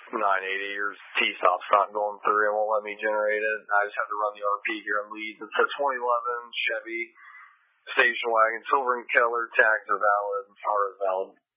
980 or T-stop's not going through. It won't let me generate it. I just have to run the RP here on leads. It says 2011 Chevy station wagon, silver and Keller, tags are valid, power is valid.